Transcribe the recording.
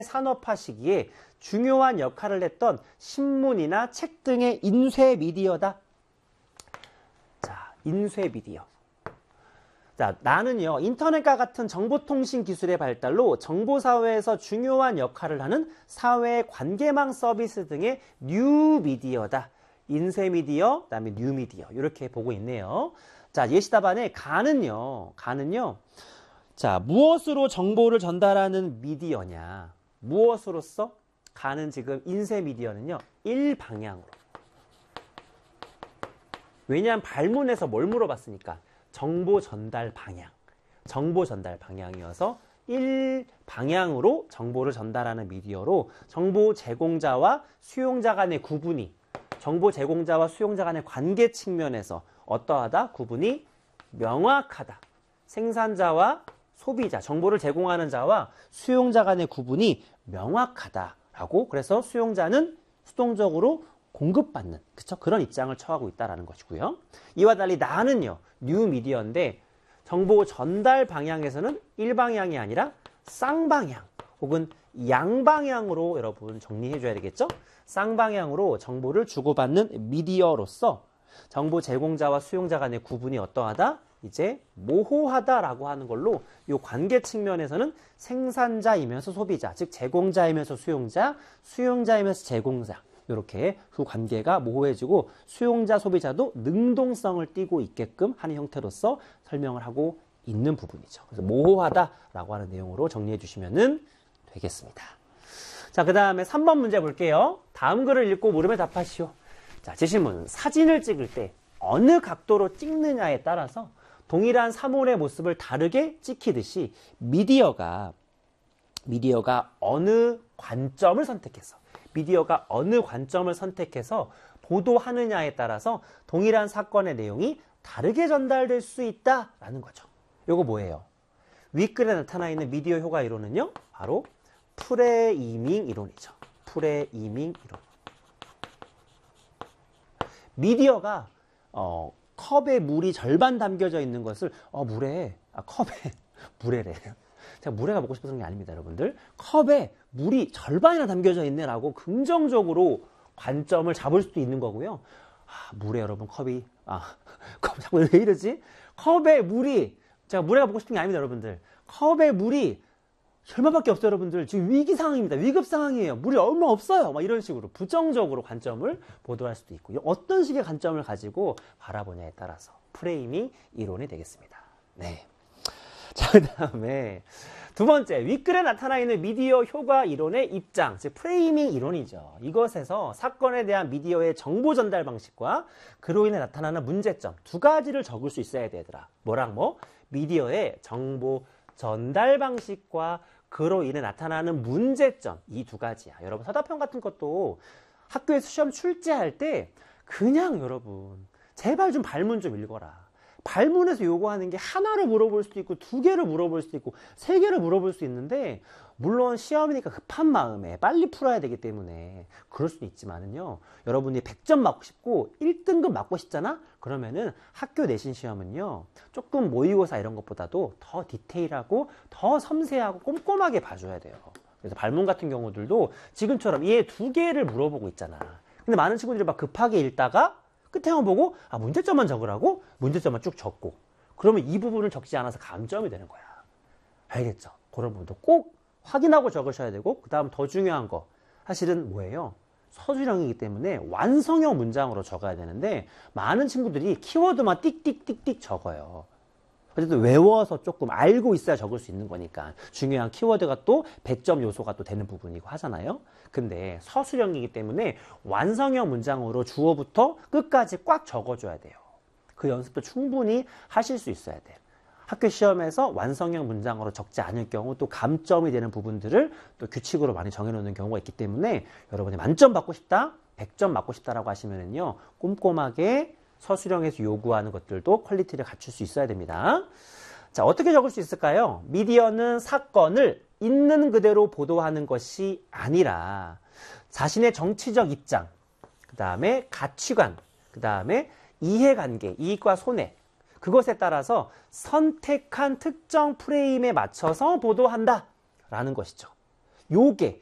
산업화 시기에 중요한 역할을 했던 신문이나 책 등의 인쇄 미디어다. 자, 인쇄 미디어. 자, 나는요, 인터넷과 같은 정보통신 기술의 발달로 정보사회에서 중요한 역할을 하는 사회 관계망 서비스 등의 뉴미디어다. 인쇄 미디어, 그다음에 뉴미디어 이렇게 보고 있네요. 자, 예시답안에 가는요. 자, 무엇으로 정보를 전달하는 미디어냐? 무엇으로써? 가는 지금 인쇄 미디어는요. 일방향으로. 왜냐하면 발문에서 뭘 물어봤으니까 정보 전달 방향. 정보 전달 방향이어서 일방향으로 정보를 전달하는 미디어로 정보 제공자와 수용자 간의 구분이 정보 제공자와 수용자 간의 관계 측면에서 어떠하다? 구분이 명확하다. 생산자와 소비자, 정보를 제공하는 자와 수용자 간의 구분이 명확하다라고 그래서 수용자는 수동적으로 공급받는 그쵸? 그런 입장을 처하고 있다는 것이고요. 이와 달리 나는요. 뉴미디어인데 정보 전달 방향에서는 일방향이 아니라 쌍방향 혹은 양방향으로 여러분 정리해 줘야 되겠죠? 쌍방향으로 정보를 주고받는 미디어로서 정보 제공자와 수용자 간의 구분이 어떠하다? 이제 모호하다라고 하는 걸로 이 관계 측면에서는 생산자이면서 소비자, 즉 제공자이면서 수용자, 수용자이면서 제공자 이렇게 그 관계가 모호해지고 수용자, 소비자도 능동성을 띠고 있게끔 하는 형태로서 설명을 하고 있는 부분이죠. 그래서 모호하다라고 하는 내용으로 정리해 주시면 되겠습니다. 자, 그 다음에 3번 문제 볼게요. 다음 글을 읽고 물음에 답하시오. 자, 제시문 사진을 찍을 때 어느 각도로 찍느냐에 따라서 동일한 사물의 모습을 다르게 찍히듯이 미디어가 어느 관점을 선택해서 보도하느냐에 따라서 동일한 사건의 내용이 다르게 전달될 수 있다라는 거죠. 이거 뭐예요? 윗글에 나타나 있는 미디어 효과 이론은요. 바로 프레이밍 이론이죠. 프레이밍 이론. 미디어가 컵에 물이 절반 담겨져 있는 것을 컵에 물에래. 제가 물에가 먹고 싶어서 그런 게 아닙니다, 여러분들. 컵에 물이 절반이나 담겨져 있네라고 긍정적으로 관점을 잡을 수도 있는 거고요. 물에 여러분 컵이 자꾸 왜 이러지? 컵에 물이 제가 물에가 먹고 싶은 게 아닙니다, 여러분들. 컵에 물이 절반밖에 없어요, 여러분들. 지금 위기 상황입니다. 위급 상황이에요. 물이 얼마 없어요. 막 이런 식으로 부정적으로 관점을 보도할 수도 있고요. 어떤 식의 관점을 가지고 바라보냐에 따라서 프레이밍 이론이 되겠습니다. 네. 자, 그 다음에 두 번째, 윗글에 나타나 있는 미디어 효과 이론의 입장, 즉 프레이밍 이론이죠. 이것에서 사건에 대한 미디어의 정보 전달 방식과 그로 인해 나타나는 문제점 두 가지를 적을 수 있어야 되더라. 뭐랑 뭐? 미디어의 정보 전달 방식과 그로 인해 나타나는 문제점 이 두 가지야. 여러분 서답형 같은 것도 학교에서 시험 출제할 때 그냥 여러분 제발 좀 발문 좀 읽어라. 발문에서 요구하는 게 하나를 물어볼 수도 있고 두 개를 물어볼 수도 있고 세 개를 물어볼 수 있는데 물론 시험이니까 급한 마음에 빨리 풀어야 되기 때문에 그럴 수는 있지만은요. 여러분이 100점 맞고 싶고 1등급 맞고 싶잖아? 그러면은 학교 내신 시험은요. 조금 모의고사 이런 것보다도 더 디테일하고 더 섬세하고 꼼꼼하게 봐줘야 돼요. 그래서 발문 같은 경우들도 지금처럼 얘 두 개를 물어보고 있잖아. 근데 많은 친구들이 막 급하게 읽다가 끝에만 보고 문제점만 적으라고? 문제점만 쭉 적고 그러면 이 부분을 적지 않아서 감점이 되는 거야. 알겠죠? 그런 부분도 꼭 확인하고 적으셔야 되고 그 다음 더 중요한 거 사실은 뭐예요? 서술형이기 때문에 완성형 문장으로 적어야 되는데 많은 친구들이 키워드만 띡띡띡띡 적어요. 어쨌든 외워서 조금 알고 있어야 적을 수 있는 거니까 중요한 키워드가 또 배점 요소가 또 되는 부분이고 하잖아요. 근데 서술형이기 때문에 완성형 문장으로 주어부터 끝까지 꽉 적어줘야 돼요. 그 연습도 충분히 하실 수 있어야 돼요. 학교 시험에서 완성형 문장으로 적지 않을 경우 또 감점이 되는 부분들을 또 규칙으로 많이 정해놓는 경우가 있기 때문에 여러분이 만점 받고 싶다, 100점 맞고 싶다라고 하시면은요 꼼꼼하게 서술형에서 요구하는 것들도 퀄리티를 갖출 수 있어야 됩니다. 자, 어떻게 적을 수 있을까요? 미디어는 사건을 있는 그대로 보도하는 것이 아니라 자신의 정치적 입장, 그 다음에 가치관, 그 다음에 이해관계, 이익과 손해, 그것에 따라서 선택한 특정 프레임에 맞춰서 보도한다 라는 것이죠. 요게